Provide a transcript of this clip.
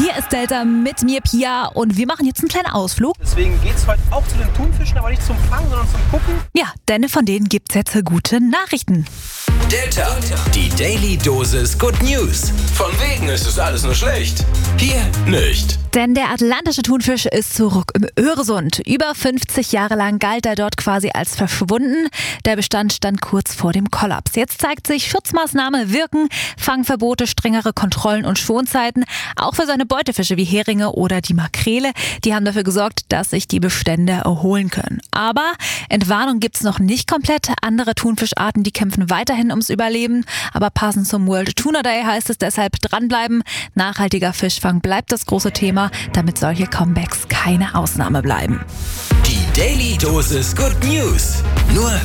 Hier ist Delta mit mir, Pia, und wir machen jetzt einen kleinen Ausflug. Deswegen geht's heute auch zu den Thunfischen, aber nicht zum Fangen, sondern zum Gucken. Ja, denn von denen gibt's jetzt gute Nachrichten. Delta, die Daily Dosis Good News. Von wegen ist es alles nur schlecht. Hier nicht. Denn der atlantische Thunfisch ist zurück im Öresund. Über 50 Jahre lang galt er dort quasi als verschwunden. Der Bestand stand kurz vor dem Kollaps. Jetzt zeigt sich, Schutzmaßnahmen wirken, Fangverbote, strengere Kontrollen und Schonzeiten. Auch für seine Beutefische wie Heringe oder die Makrele. Die haben dafür gesorgt, dass sich die Bestände erholen können. Aber Entwarnung gibt's noch nicht komplett. Andere Thunfischarten, die kämpfen weiterhin ums Überleben. Aber passend zum World Tuna Day heißt es deshalb dranbleiben. Nachhaltiger Fischfang bleibt das große Thema, damit solche Comebacks keine Ausnahme bleiben. Die Daily Dosis Good News. Nur